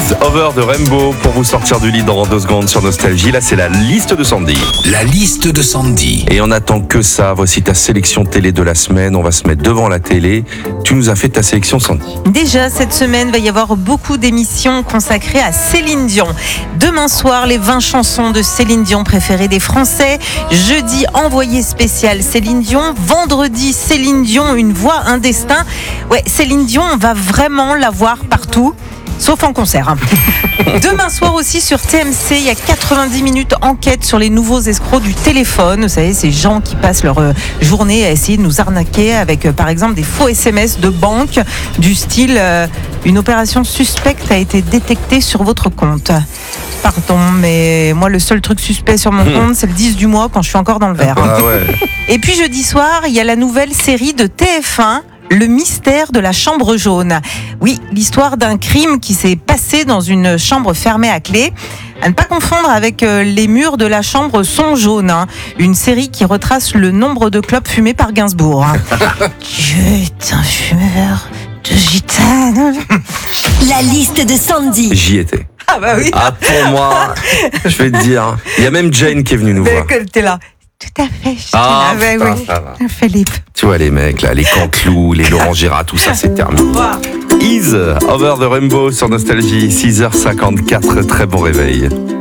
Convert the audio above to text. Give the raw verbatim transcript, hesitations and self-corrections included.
Is Over the Rainbow pour vous sortir du lit dans deux secondes sur Nostalgie. Là, c'est la liste de Sandy. La liste de Sandy. Et on attend que ça. Voici ta sélection télé de la semaine. On va se mettre devant la télé. Tu nous as fait ta sélection, Sandy. Déjà, cette semaine, il va y avoir beaucoup d'émissions consacrées à Céline Dion. Demain soir, les vingt chansons de Céline Dion préférées des Français. Jeudi, envoyé spécial Céline Dion. Vendredi, Céline Dion, une voix, un destin. Ouais, Céline Dion, on va vraiment la voir partout. Sauf en concert. Demain soir aussi sur T M C, il y a quatre-vingt-dix minutes enquête sur les nouveaux escrocs du téléphone. Vous savez, ces gens qui passent leur euh, journée à essayer de nous arnaquer avec euh, par exemple des faux S M S de banque du style euh, une opération suspecte a été détectée sur votre compte. Pardon, mais moi le seul truc suspect sur mon compte, c'est le dix du mois quand je suis encore dans le vert. Ah ouais. Et puis jeudi soir, il y a la nouvelle série de T F un. Le mystère de la chambre jaune. Oui, l'histoire d'un crime qui s'est passé dans une chambre fermée à clé. À ne pas confondre avec euh, Les murs de la chambre sont jaunes. Hein. Une série qui retrace le nombre de clopes fumées par Gainsbourg. Hein. Dieu est un fumeur de gitane. La liste de Sandy. J'y étais. Ah bah oui. Ah, pour moi, je vais te dire. Il y a même Jane qui est venue nous voir. T'es là. Tout à fait. Ah, bah, putain, oui. ça va. Philippe. Tu vois les mecs là, les Canteloup, les Laurent Gérard, tout ça c'est terminé. Is Over the Rainbow sur Nostalgie, six heures cinquante-quatre, très bon réveil.